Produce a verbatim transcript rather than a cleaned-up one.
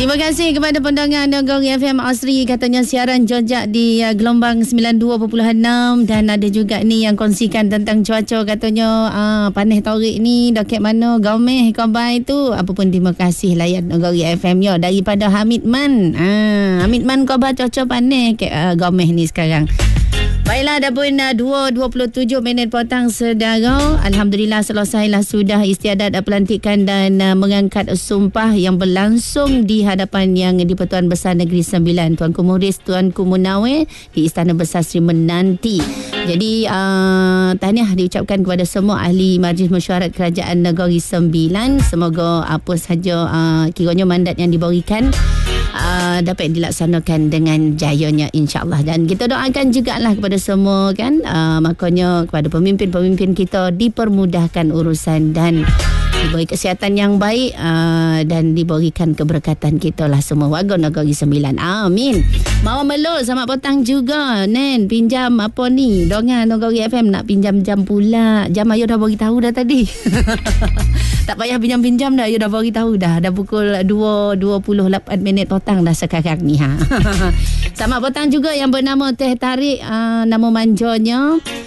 Terima kasih kepada pendengar Negeri F M Asri, katanya siaran jojak di uh, gelombang sembilan puluh dua perpuluhan enam, dan ada juga ni yang kongsikan tentang cuaca, katanya uh, panas torik ni dekat mana Gaumeh Kabai tu. Apa pun terima kasih layan Negeri F M ya, daripada Hamid Man. Ah, Hamid Man khabar cuaca panas ke uh, Gaumeh ni sekarang. Baiklah, dah pun uh, dua dua puluh tujuh minit petang saudara. Alhamdulillah selesailah sudah istiadat uh, pelantikan dan uh, mengangkat sumpah yang berlangsung di hadapan Yang di-Pertuan Besar Negeri Sembilan, Tuanku Muhriz Tuanku Munawir di Istana Besar Sri Menanti. Jadi uh, tahniah diucapkan kepada semua ahli Majlis Mesyuarat Kerajaan Negeri Sembilan. Semoga apa sahaja uh, kiranya mandat yang diberikan Uh, dapat dilaksanakan dengan jayanya, insyaAllah. Dan kita doakan jugalah kepada semua kan, uh, makanya kepada pemimpin-pemimpin kita dipermudahkan urusan dan diberi kesihatan yang baik, uh, dan diberikan keberkatan kita lah semua warga Negeri Sembilan. Amin. Mau melul sama petang juga Nen, pinjam apa ni dongan Negeri F M, nak pinjam jam pula. Jam ayo dah bagi tahu dah tadi. Tak payah pinjam-pinjam dah, ayo dah bagi tahu dah. Dah pukul dua dua puluh lapan minit petang dah sekarang ni ha. Sama petang juga yang bernama Teh Tarik, uh, nama manjanya